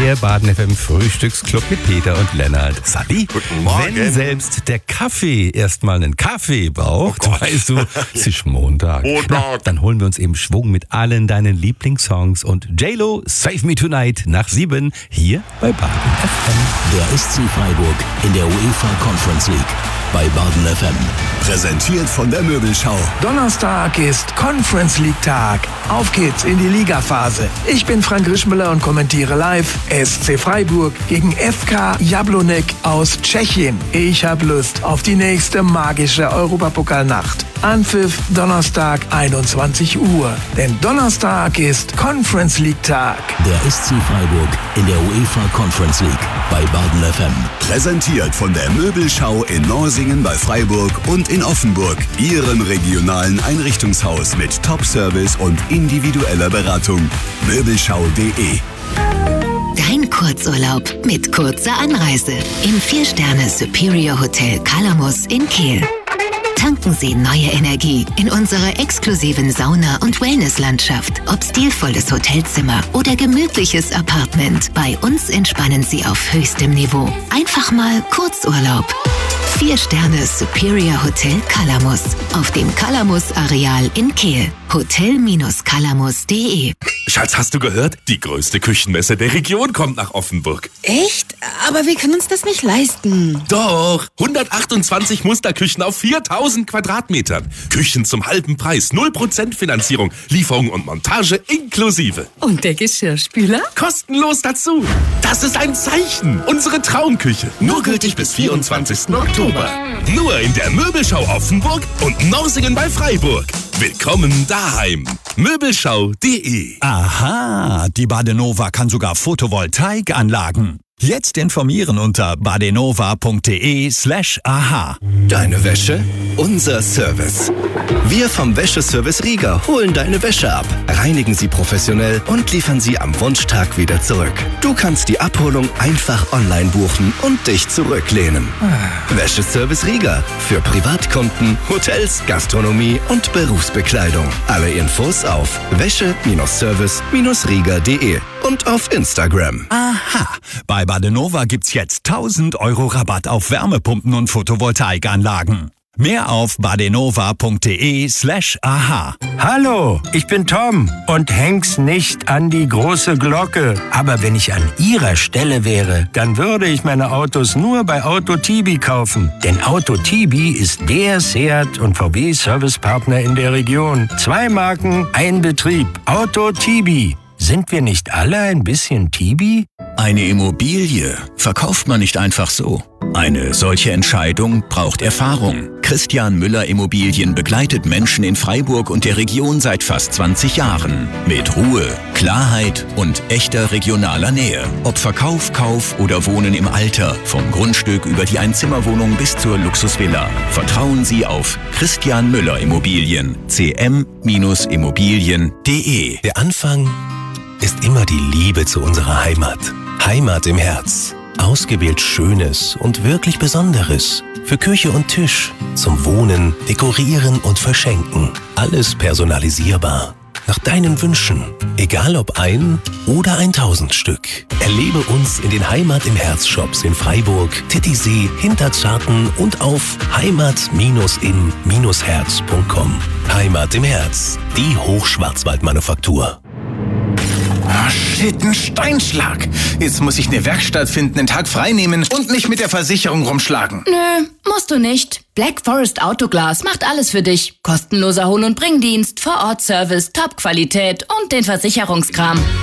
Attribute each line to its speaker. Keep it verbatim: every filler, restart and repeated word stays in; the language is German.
Speaker 1: Der Baden F M Frühstücksclub mit Peter und Lennart. Sally,
Speaker 2: Guten Morgen.
Speaker 1: wenn selbst der Kaffee erstmal einen Kaffee braucht,
Speaker 2: Oh
Speaker 1: weißt du, es ist Montag.
Speaker 2: Montag.
Speaker 1: Na, dann holen wir uns eben Schwung mit allen deinen Lieblingssongs und J-Lo, Save Me Tonight nach sieben hier bei Baden F M.
Speaker 3: Der S C Freiburg in der UEFA Conference League bei Baden F M.
Speaker 4: Präsentiert von der Möbelschau.
Speaker 5: Donnerstag ist Conference League Tag. Auf geht's in die Ligaphase. Ich bin Frank Rischmüller und kommentiere live S C Freiburg gegen F K Jablonek aus Tschechien. Ich hab Lust auf die nächste magische Europapokalnacht. Anpfiff Donnerstag einundzwanzig Uhr. Denn Donnerstag ist Conference League Tag.
Speaker 3: Der S C Freiburg in der UEFA Conference League bei Baden F M.
Speaker 4: Präsentiert von der Möbelschau in Norsingen bei Freiburg und in Offenburg. Ihrem regionalen Einrichtungshaus mit Top-Service und individueller Beratung. Möbelschau punkt de.
Speaker 6: Dein Kurzurlaub mit kurzer Anreise im vier Sterne Superior Hotel Calamus in Kehl. Tanken Sie neue Energie in unserer exklusiven Sauna- und Wellnesslandschaft. Ob stilvolles Hotelzimmer oder gemütliches Apartment, bei uns entspannen Sie auf höchstem Niveau. Einfach mal Kurzurlaub. vier Sterne Superior Hotel Calamus auf dem Calamus-Areal in Kehl. hotel Calamus punkt de.
Speaker 2: Schatz, hast du gehört? Die größte Küchenmesse der Region kommt nach Offenburg.
Speaker 7: Echt? Aber wir können uns das nicht leisten.
Speaker 2: Doch, hundertachtundzwanzig Musterküchen auf viertausend Quadratmetern. Küchen zum halben Preis, null Prozent Finanzierung, Lieferung und Montage inklusive.
Speaker 7: Und der Geschirrspüler?
Speaker 2: Kostenlos dazu. Das ist ein Zeichen. Unsere Traumküche. Nur gültig bis vierundzwanzigsten Oktober. Nur in der Möbelschau Offenburg und Norsingen bei Freiburg. Willkommen daheim. Möbelschau punkt de.
Speaker 8: Aha, die Badenova kann sogar Photovoltaikanlagen. Jetzt informieren unter badenova punkt de slash aha.
Speaker 4: Deine Wäsche, unser Service. Wir vom Wäscheservice Rieger holen deine Wäsche ab, reinigen sie professionell und liefern sie am Wunschtag wieder zurück. Du kannst die Abholung einfach online buchen und dich zurücklehnen. Wäscheservice Rieger für Privatkunden, Hotels, Gastronomie und Berufsbekleidung. Alle Infos auf wäsche-service rieger punkt de und auf Instagram.
Speaker 8: Aha, bei Badenova gibt's jetzt tausend Euro Rabatt auf Wärmepumpen und Photovoltaikanlagen. Mehr auf badenova punkt de slash aha.
Speaker 5: Hallo, ich bin Tom und häng's nicht an die große Glocke. Aber wenn ich an Ihrer Stelle wäre, dann würde ich meine Autos nur bei Auto Tibi kaufen. Denn Auto Tibi ist der Seat und V W-Servicepartner in der Region. Zwei Marken, ein Betrieb. Auto Tibi. Sind wir nicht alle ein bisschen Tibi?
Speaker 3: Eine Immobilie verkauft man nicht einfach so. Eine solche Entscheidung braucht Erfahrung. Christian Müller Immobilien begleitet Menschen in Freiburg und der Region seit fast zwanzig Jahren. Mit Ruhe, Klarheit und echter regionaler Nähe. Ob Verkauf, Kauf oder Wohnen im Alter. Vom Grundstück über die Einzimmerwohnung bis zur Luxusvilla. Vertrauen Sie auf Christian Müller Immobilien. c m Immobilien punkt de.
Speaker 9: Der Anfang ist immer die Liebe zu unserer Heimat. Heimat im Herz. Ausgewählt Schönes und wirklich Besonderes. Für Küche und Tisch. Zum Wohnen, Dekorieren und Verschenken. Alles personalisierbar. Nach deinen Wünschen. Egal ob ein oder ein tausend Stück. Erlebe uns in den Heimat im Herz Shops in Freiburg, Titisee, Hinterzarten und auf heimat im herz punkt com. Heimat im Herz. Die Hochschwarzwaldmanufaktur.
Speaker 10: Oh shit, ein Steinschlag. Jetzt muss ich eine Werkstatt finden, einen Tag frei nehmen und mich mit der Versicherung rumschlagen.
Speaker 7: Nö, musst du nicht. Black Forest Autoglas macht alles für dich. Kostenloser Hol- und Bringdienst, Vor-Ort-Service, Top-Qualität und den Versicherungskram.